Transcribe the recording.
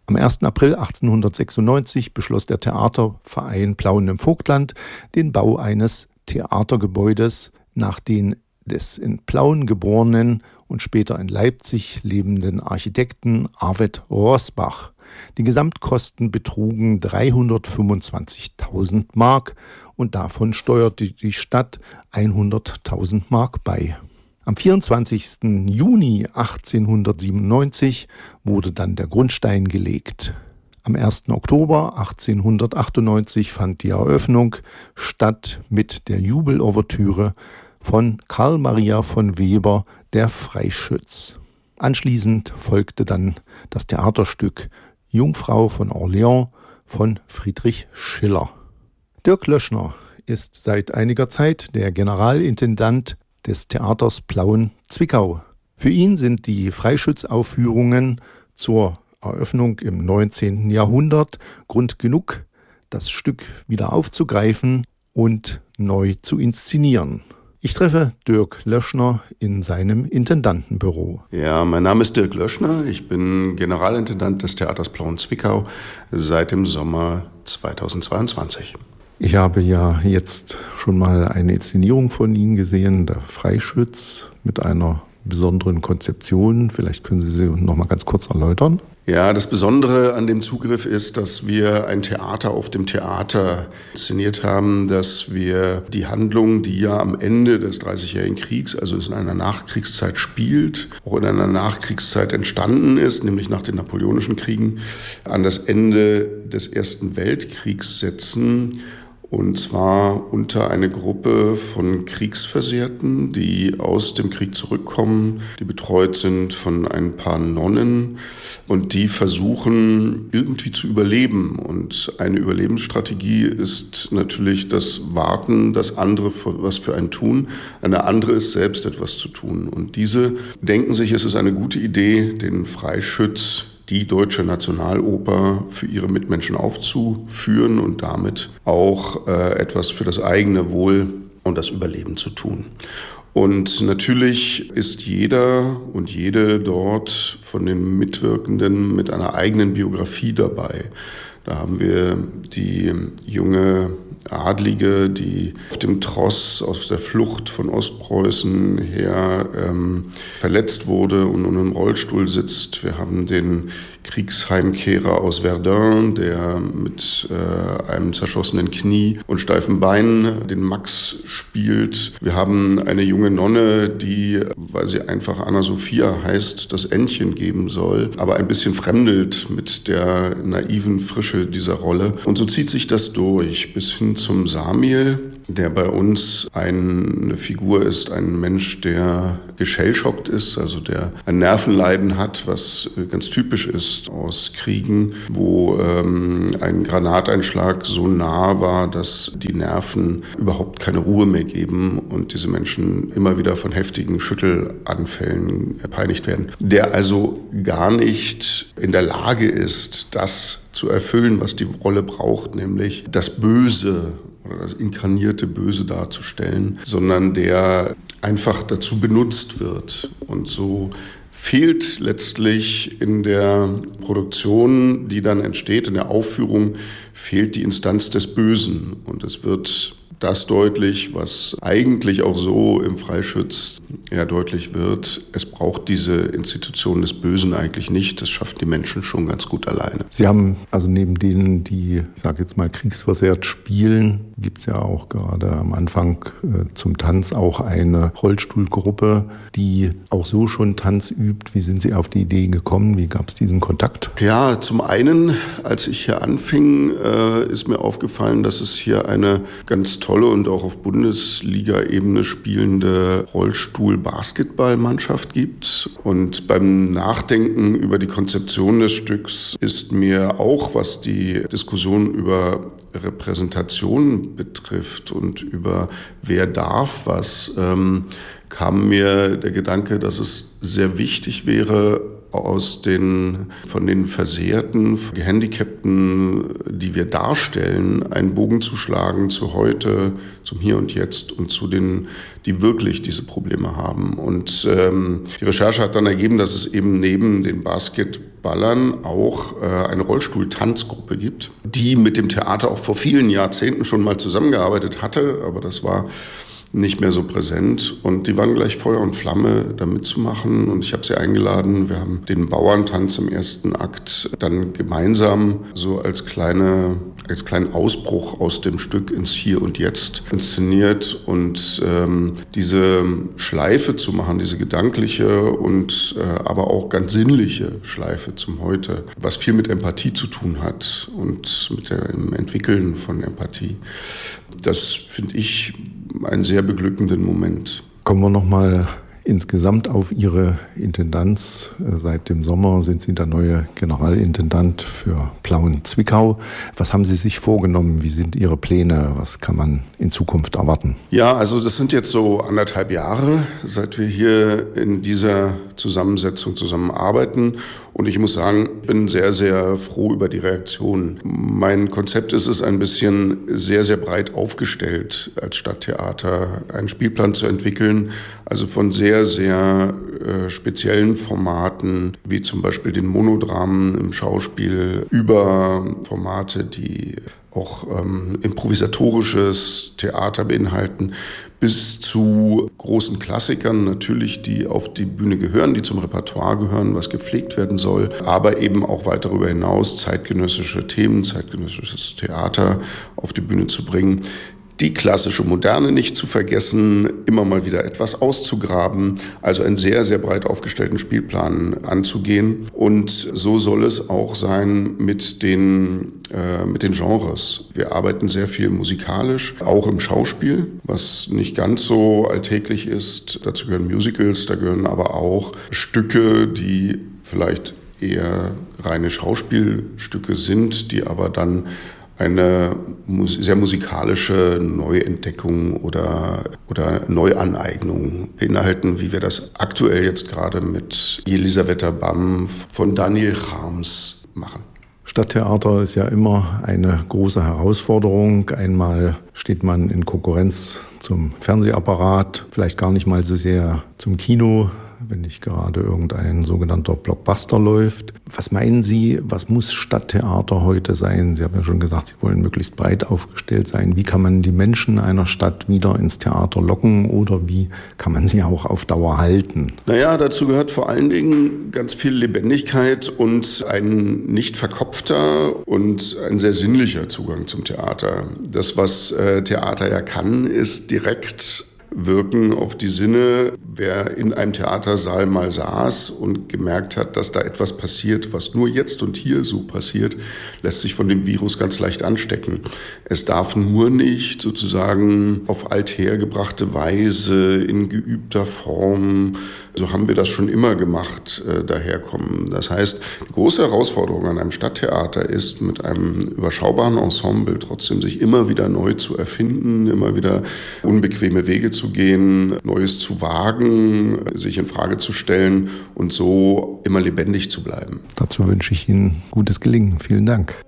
Am 1. April 1896 beschloss der Theaterverein Plauen im Vogtland den Bau eines Theatergebäudes nach den des in Plauen geborenen und später in Leipzig lebenden Architekten Arvid Roßbach. Die Gesamtkosten betrugen 325.000 Mark und davon steuerte die Stadt 100.000 Mark bei. Am 24. Juni 1897 wurde dann der Grundstein gelegt. Am 1. Oktober 1898 fand die Eröffnung statt mit der Jubelouvertüre von Karl Maria von Weber, der Freischütz. Anschließend folgte dann das Theaterstück Jungfrau von Orleans von Friedrich Schiller. Dirk Löschner ist seit einiger Zeit der Generalintendant des Theaters Plauen-Zwickau. Für ihn sind die Freischützaufführungen zur Eröffnung im 19. Jahrhundert Grund genug, das Stück wieder aufzugreifen und neu zu inszenieren. Ich treffe Dirk Löschner in seinem Intendantenbüro. Ja, mein Name ist Dirk Löschner. Ich bin Generalintendant des Theaters Plauen-Zwickau seit dem Sommer 2022. Ich habe ja jetzt schon mal eine Inszenierung von Ihnen gesehen, der Freischütz, mit einer besonderen Konzeption. Vielleicht können Sie noch mal ganz kurz erläutern. Ja, das Besondere an dem Zugriff ist, dass wir ein Theater auf dem Theater inszeniert haben, dass wir die Handlung, die ja am Ende des Dreißigjährigen Kriegs, also in einer Nachkriegszeit spielt, auch in einer Nachkriegszeit entstanden ist, nämlich nach den Napoleonischen Kriegen, an das Ende des Ersten Weltkriegs setzen. Und zwar unter eine Gruppe von Kriegsversehrten, die aus dem Krieg zurückkommen, die betreut sind von ein paar Nonnen und die versuchen irgendwie zu überleben. Und eine Überlebensstrategie ist natürlich das Warten, dass andere was für einen tun. Eine andere ist, selbst etwas zu tun. Und diese denken sich, es ist eine gute Idee, den Freischütz, die Deutsche Nationaloper, für ihre Mitmenschen aufzuführen und damit auch etwas für das eigene Wohl und das Überleben zu tun. Und natürlich ist jeder und jede dort von den Mitwirkenden mit einer eigenen Biografie dabei. Da haben wir die junge Adlige, die auf dem Tross aus der Flucht von Ostpreußen her verletzt wurde und nun im Rollstuhl sitzt. Wir haben den Kriegsheimkehrer aus Verdun, der mit einem zerschossenen Knie und steifen Beinen den Max spielt. Wir haben eine junge Nonne, die, weil sie einfach Anna-Sophia heißt, das Entchen geben soll, aber ein bisschen fremdelt mit der naiven Frische dieser Rolle. Und so zieht sich das durch bis hin zum Samiel, der bei uns eine Figur ist, ein Mensch, der geschellschockt ist, also der ein Nervenleiden hat, was ganz typisch ist aus Kriegen, wo ein Granateinschlag so nah war, dass die Nerven überhaupt keine Ruhe mehr geben und diese Menschen immer wieder von heftigen Schüttelanfällen gepeinigt werden. Der also gar nicht in der Lage ist, das zu erfüllen, was die Rolle braucht, nämlich das Böse oder das inkarnierte Böse darzustellen, sondern der einfach dazu benutzt wird. Und so fehlt letztlich in der Produktion, die dann entsteht, in der Aufführung, fehlt die Instanz des Bösen. Und es wird das deutlich, was eigentlich auch so im Freischütz ja deutlich wird. Es braucht diese Institution des Bösen eigentlich nicht. Das schaffen die Menschen schon ganz gut alleine. Sie haben also neben denen, die, ich sage jetzt mal, kriegsversehrt spielen, gibt es ja auch gerade am Anfang zum Tanz auch eine Rollstuhlgruppe, die auch so schon Tanz übt. Wie sind Sie auf die Idee gekommen? Wie gab es diesen Kontakt? Ja, zum einen, als ich hier anfing, ist mir aufgefallen, dass es hier eine ganz tolle und auch auf Bundesliga-Ebene spielende Rollstuhl-Basketballmannschaft gibt. Und beim Nachdenken über die Konzeption des Stücks ist mir auch, was die Diskussion über Repräsentation betrifft und über wer darf was, kam mir der Gedanke, dass es sehr wichtig wäre, von den Versehrten, Gehandicapten, die wir darstellen, einen Bogen zu schlagen zu heute, zum Hier und Jetzt und zu denen, die wirklich diese Probleme haben. Und die Recherche hat dann ergeben, dass es eben neben den Basketballern auch eine Rollstuhl-Tanzgruppe gibt, die mit dem Theater auch vor vielen Jahrzehnten schon mal zusammengearbeitet hatte, aber das war nicht mehr so präsent. Und die waren gleich Feuer und Flamme, da mitzumachen. Und ich habe sie eingeladen. Wir haben den Bauerntanz im ersten Akt dann gemeinsam so als kleinen Ausbruch aus dem Stück ins Hier und Jetzt inszeniert. Und diese Schleife zu machen, diese gedankliche und aber auch ganz sinnliche Schleife zum Heute, was viel mit Empathie zu tun hat und mit dem Entwickeln von Empathie, das finde ich einen sehr beglückenden Moment. Kommen wir nochmal insgesamt auf Ihre Intendanz. Seit dem Sommer sind Sie der neue Generalintendant für Plauen-Zwickau. Was haben Sie sich vorgenommen? Wie sind Ihre Pläne? Was kann man in Zukunft erwarten? Ja, also das sind jetzt so 1,5 Jahre, seit wir hier in dieser Zusammensetzung zusammenarbeiten. Und ich muss sagen, ich bin sehr, sehr froh über die Reaktion. Mein Konzept ist es, ein bisschen sehr, sehr breit aufgestellt als Stadttheater einen Spielplan zu entwickeln. Also von sehr, sehr speziellen Formaten, wie zum Beispiel den Monodramen im Schauspiel, über Formate, die auch improvisatorisches Theater beinhalten, bis zu großen Klassikern natürlich, die auf die Bühne gehören, die zum Repertoire gehören, was gepflegt werden soll, aber eben auch weit darüber hinaus zeitgenössische Themen, zeitgenössisches Theater auf die Bühne zu bringen. Die klassische Moderne nicht zu vergessen, immer mal wieder etwas auszugraben, also einen sehr, sehr breit aufgestellten Spielplan anzugehen. Und so soll es auch sein mit den Genres. Wir arbeiten sehr viel musikalisch, auch im Schauspiel, was nicht ganz so alltäglich ist. Dazu gehören Musicals, da gehören aber auch Stücke, die vielleicht eher reine Schauspielstücke sind, die aber dann eine sehr musikalische Neuentdeckung oder Neuaneignung beinhalten, wie wir das aktuell jetzt gerade mit Elisabetta Bam von Daniel Harms machen. Stadttheater ist ja immer eine große Herausforderung. Einmal steht man in Konkurrenz zum Fernsehapparat, vielleicht gar nicht mal so sehr zum Kino, wenn nicht gerade irgendein sogenannter Blockbuster läuft. Was meinen Sie, was muss Stadttheater heute sein? Sie haben ja schon gesagt, Sie wollen möglichst breit aufgestellt sein. Wie kann man die Menschen einer Stadt wieder ins Theater locken oder wie kann man sie auch auf Dauer halten? Naja, dazu gehört vor allen Dingen ganz viel Lebendigkeit und ein nicht verkopfter und ein sehr sinnlicher Zugang zum Theater. Das, was Theater ja kann, ist direkt wirken auf die Sinne. Wer in einem Theatersaal mal saß und gemerkt hat, dass da etwas passiert, was nur jetzt und hier so passiert, lässt sich von dem Virus ganz leicht anstecken. Es darf nur nicht sozusagen auf althergebrachte Weise, in geübter Form, so haben wir das schon immer gemacht, daherkommen. Das heißt, die große Herausforderung an einem Stadttheater ist, mit einem überschaubaren Ensemble trotzdem sich immer wieder neu zu erfinden, immer wieder unbequeme Wege zu gehen, Neues zu wagen, sich in Frage zu stellen und so immer lebendig zu bleiben. Dazu wünsche ich Ihnen gutes Gelingen. Vielen Dank.